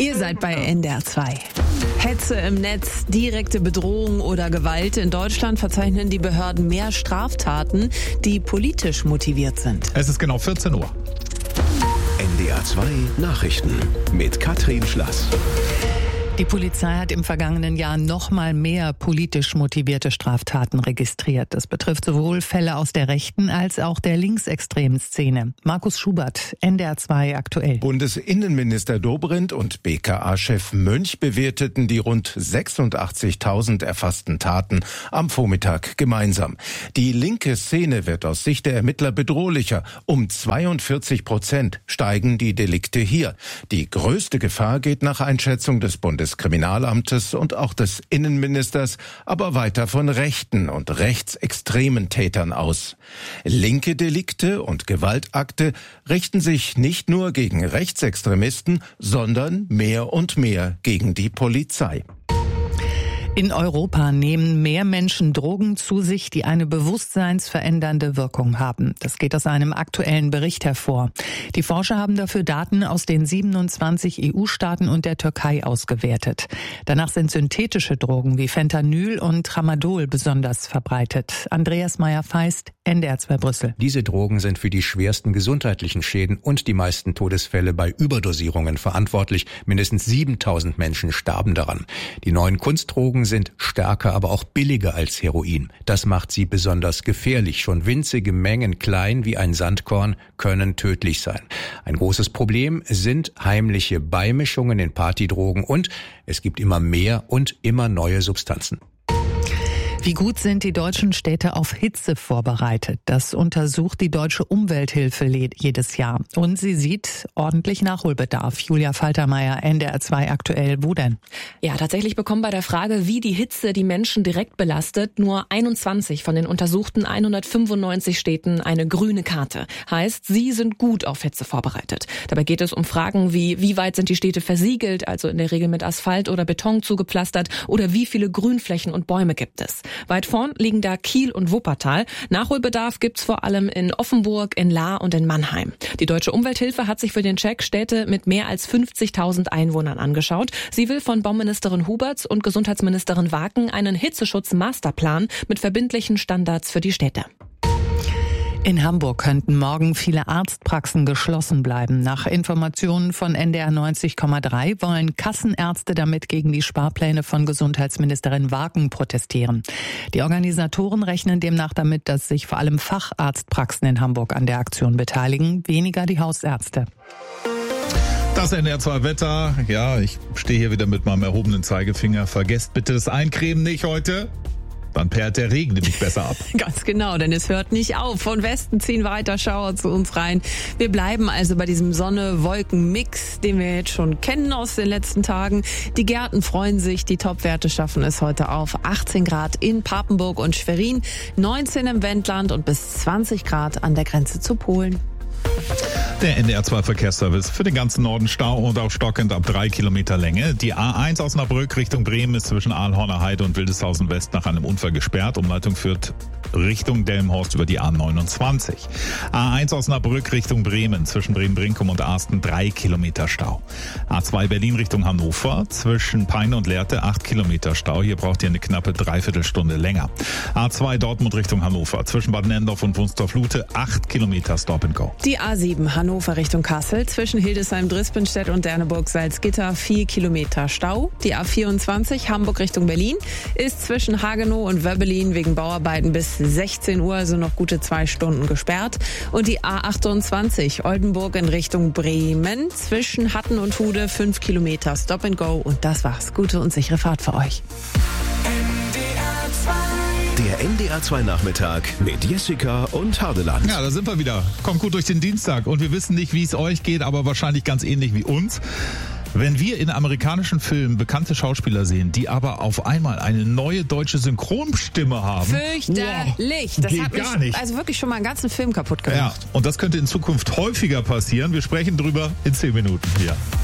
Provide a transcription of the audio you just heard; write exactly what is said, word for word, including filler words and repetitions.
Ihr seid bei N D R zwei. Hetze im Netz, direkte Bedrohung oder Gewalt. In Deutschland verzeichnen die Behörden mehr Straftaten, die politisch motiviert sind. Es ist genau vierzehn Uhr. N D R zwei Nachrichten mit Katrin Schlass. Die Polizei hat im vergangenen Jahr noch mal mehr politisch motivierte Straftaten registriert. Das betrifft sowohl Fälle aus der rechten als auch der linksextremen Szene. Markus Schubert, N D R zwei aktuell. Bundesinnenminister Dobrindt und B K A-Chef Mönch bewerteten die rund sechsundachtzigtausend erfassten Taten am Vormittag gemeinsam. Die linke Szene wird aus Sicht der Ermittler bedrohlicher. Um zweiundvierzig Prozent steigen die Delikte hier. Die größte Gefahr geht nach Einschätzung des Bundes des Kriminalamtes und auch des Innenministers, aber weiter von rechten und rechtsextremen Tätern aus. Linke Delikte und Gewaltakte richten sich nicht nur gegen Rechtsextremisten, sondern mehr und mehr gegen die Polizei. In Europa nehmen mehr Menschen Drogen zu sich, die eine bewusstseinsverändernde Wirkung haben. Das geht aus einem aktuellen Bericht hervor. Die Forscher haben dafür Daten aus den siebenundzwanzig E U-Staaten und der Türkei ausgewertet. Danach sind synthetische Drogen wie Fentanyl und Tramadol besonders verbreitet. Andreas Meyer-Feist, N D R zwei Brüssel. Diese Drogen sind für die schwersten gesundheitlichen Schäden und die meisten Todesfälle bei Überdosierungen verantwortlich. Mindestens siebentausend Menschen starben daran. Die neuen Kunstdrogen sind stärker, aber auch billiger als Heroin. Das macht sie besonders gefährlich. Schon winzige Mengen, klein wie ein Sandkorn, können tödlich sein. Ein großes Problem sind heimliche Beimischungen in Partydrogen und es gibt immer mehr und immer neue Substanzen. Wie gut sind die deutschen Städte auf Hitze vorbereitet? Das untersucht die Deutsche Umwelthilfe jedes Jahr. Und sie sieht ordentlich Nachholbedarf. Julia Faltermeier, N D R zwei aktuell. Wo denn? Ja, tatsächlich bekommen bei der Frage, wie die Hitze die Menschen direkt belastet, nur einundzwanzig von den untersuchten hundertfünfundneunzig Städten eine grüne Karte. Heißt, sie sind gut auf Hitze vorbereitet. Dabei geht es um Fragen wie, wie weit sind die Städte versiegelt, also in der Regel mit Asphalt oder Beton zugepflastert, oder wie viele Grünflächen und Bäume gibt es. Weit vorn liegen da Kiel und Wuppertal. Nachholbedarf gibt's vor allem in Offenburg, in Lahr und in Mannheim. Die Deutsche Umwelthilfe hat sich für den Check Städte mit mehr als fünfzigtausend Einwohnern angeschaut. Sie will von Bauministerin Huberts und Gesundheitsministerin Waken einen Hitzeschutz-Masterplan mit verbindlichen Standards für die Städte. In Hamburg könnten morgen viele Arztpraxen geschlossen bleiben. Nach Informationen von N D R neunzig Komma drei wollen Kassenärzte damit gegen die Sparpläne von Gesundheitsministerin Waken protestieren. Die Organisatoren rechnen demnach damit, dass sich vor allem Facharztpraxen in Hamburg an der Aktion beteiligen, weniger die Hausärzte. Das N D R zwei Wetter. Ja, ich stehe hier wieder mit meinem erhobenen Zeigefinger. Vergesst bitte das Eincremen nicht heute. Dann perlt der Regen nämlich besser ab. Ganz genau, denn es hört nicht auf. Von Westen ziehen weiter Schauer zu uns rein. Wir bleiben also bei diesem Sonne-Wolken-Mix, den wir jetzt schon kennen aus den letzten Tagen. Die Gärten freuen sich, die Topwerte schaffen es heute auf achtzehn Grad in Papenburg und Schwerin, neunzehn im Wendland und bis zwanzig Grad an der Grenze zu Polen. Der N D R zwei Verkehrsservice für den ganzen Norden Stau und auch stockend ab drei Kilometer Länge. Die A eins Osnabrück Richtung Bremen ist zwischen Aalhorner Heide und Wildeshausen West nach einem Unfall gesperrt. Umleitung führt Richtung Delmenhorst über die A neunundzwanzig. A eins Osnabrück Richtung Bremen zwischen Bremen-Brinkum und Arsten drei Kilometer Stau. A zwei Berlin Richtung Hannover zwischen Peine und Lehrte acht Kilometer Stau. Hier braucht ihr eine knappe Dreiviertelstunde länger. A zwei Dortmund Richtung Hannover zwischen Bad Nendorf und Wunstorf-Lute acht Kilometer Stop and Go. Die A sieben Hannover Richtung Kassel zwischen Hildesheim-Drispenstedt und Derneburg-Salzgitter vier Kilometer Stau. Die A vierundzwanzig Hamburg Richtung Berlin ist zwischen Hagenow und Wöbbelin wegen Bauarbeiten bis sechzehn Uhr, also noch gute zwei Stunden gesperrt. Und die A achtundzwanzig Oldenburg in Richtung Bremen zwischen Hatten und Hude fünf Kilometer Stop and Go. Und das war's. Gute und sichere Fahrt für euch. Der N D R zwei Nachmittag mit Jessica und Hardeland. Ja, da sind wir wieder. Kommt gut durch den Dienstag. Und wir wissen nicht, wie es euch geht, aber wahrscheinlich ganz ähnlich wie uns. Wenn wir in amerikanischen Filmen bekannte Schauspieler sehen, die aber auf einmal eine neue deutsche Synchronstimme haben. Fürchterlich. Wow, das geht hat mich gar nicht. also wirklich schon mal einen ganzen Film kaputt gemacht. Ja, und das könnte in Zukunft häufiger passieren. Wir sprechen drüber in zehn Minuten hier.